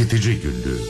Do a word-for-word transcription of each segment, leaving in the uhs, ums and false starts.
Tüketici Günlüğü.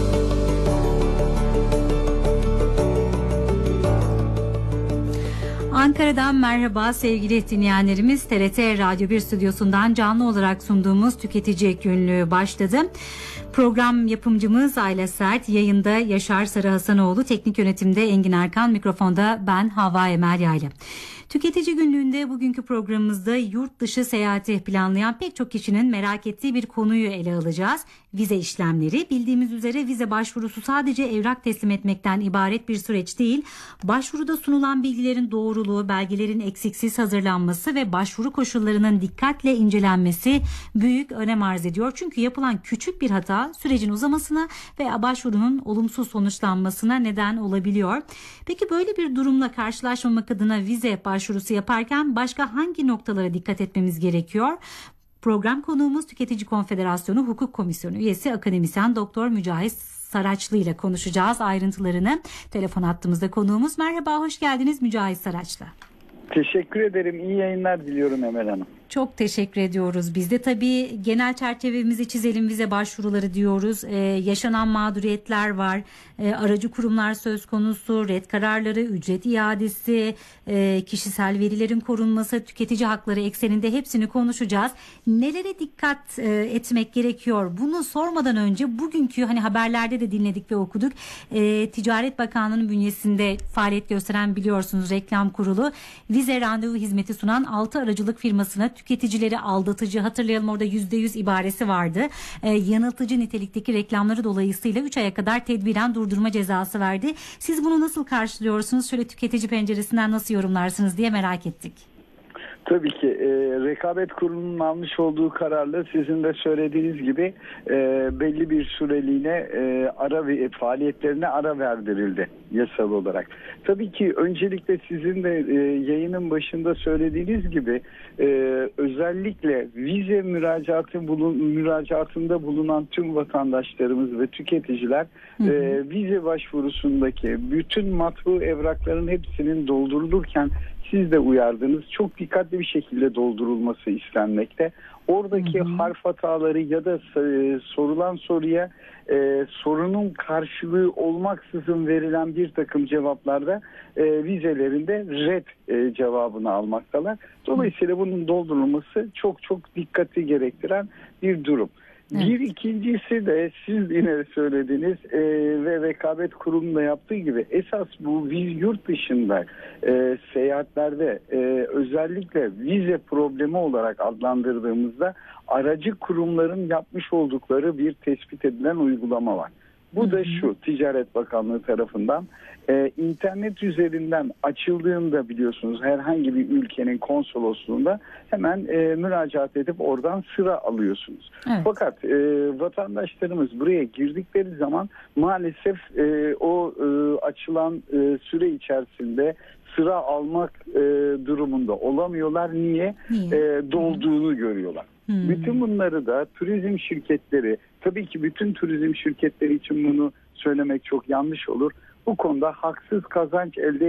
Ankara'dan merhaba sevgili dinleyenlerimiz. T R T Radyo bir stüdyosundan canlı olarak sunduğumuz Tüketici Günlüğü başladı. Program yapımcımız Ayla Sert, yayında Yaşar Sarı Hasanoğlu, teknik yönetimde Engin Erkan, mikrofonda ben Havva Emel Yayla. Tüketici Günlüğü'nde bugünkü programımızda yurt dışı seyahati planlayan pek çok kişinin merak ettiği bir konuyu ele alacağız. Vize işlemleri. Bildiğimiz üzere vize başvurusu sadece evrak teslim etmekten ibaret bir süreç değil. Başvuruda sunulan bilgilerin doğruluğu, belgelerin eksiksiz hazırlanması ve başvuru koşullarının dikkatle incelenmesi büyük önem arz ediyor. Çünkü yapılan küçük bir hata sürecin uzamasına veya başvurunun olumsuz sonuçlanmasına neden olabiliyor. Peki böyle bir durumla karşılaşmamak adına vize başvurusu yaparken başka hangi noktalara dikkat etmemiz gerekiyor? Program konuğumuz Tüketici Konfederasyonu Hukuk Komisyonu üyesi akademisyen Doktor Mücahit Saraçlı ile konuşacağız ayrıntılarını. Telefon hattımızda konuğumuz. Merhaba, hoş geldiniz Mücahit Saraçlı. Teşekkür ederim. İyi yayınlar diliyorum Emel Hanım. Çok teşekkür ediyoruz. Biz de tabii genel çerçevemizi çizelim, vize başvuruları diyoruz. Ee, yaşanan mağduriyetler var. Ee, aracı kurumlar söz konusu, ret kararları, ücret iadesi, e, kişisel verilerin korunması, tüketici hakları ekseninde hepsini konuşacağız. Nelere dikkat e, etmek gerekiyor? Bunu sormadan önce bugünkü hani haberlerde de dinledik ve okuduk. E, Ticaret Bakanlığı'nın bünyesinde faaliyet gösteren, biliyorsunuz, reklam kurulu vize randevu hizmeti sunan altı aracılık firmasına tüketicileri aldatıcı, hatırlayalım orada yüzde yüz ibaresi vardı. E, yanıltıcı nitelikteki reklamları dolayısıyla üç aya kadar tedbiren durdurma cezası verdi. Siz bunu nasıl karşılıyorsunuz? Şöyle tüketici penceresinden nasıl yorumlarsınız diye merak ettik. Tabii ki e, Rekabet Kurulu'nun almış olduğu kararla sizin de söylediğiniz gibi e, belli bir süreliğine e, ara ve faaliyetlerine ara verdirildi yasal olarak. Tabii ki öncelikle sizin de e, yayının başında söylediğiniz gibi e, özellikle vize müracaatı bulun, müracaatında bulunan tüm vatandaşlarımız ve tüketiciler hı hı. E, vize başvurusundaki bütün matbu evrakların hepsinin doldurulurken siz de uyardınız. Çok dikkatli bir şekilde doldurulması istenmekte. Oradaki hı hı. harf hataları ya da e, sorulan soruya e, sorunun karşılığı olmaksızın verilen bir takım cevaplarda e, vizelerinde red e, cevabını almaktalar. Dolayısıyla bunun doldurulması çok çok dikkati gerektiren bir durum. Evet. Bir ikincisi de siz yine söylediğiniz e, ve Rekabet Kurulu'nda yaptığı gibi esas bu yurt dışında e, seyahatlerde e, özellikle vize problemi olarak adlandırdığımızda aracı kurumların yapmış oldukları bir tespit edilen uygulama var. Bu hı hı. da şu, Ticaret Bakanlığı tarafından e, internet üzerinden açıldığında biliyorsunuz herhangi bir ülkenin konsolosluğunda hemen e, müracaat edip oradan sıra alıyorsunuz. Evet. Fakat e, vatandaşlarımız buraya girdikleri zaman maalesef e, o e, açılan e, süre içerisinde sıra almak e, durumunda olamıyorlar. Niye? Niye? E, dolduğunu hmm. görüyorlar. Hmm. Bütün bunları da turizm şirketleri, tabii ki bütün turizm şirketleri için bunu söylemek çok yanlış olur. Bu konuda haksız kazanç elde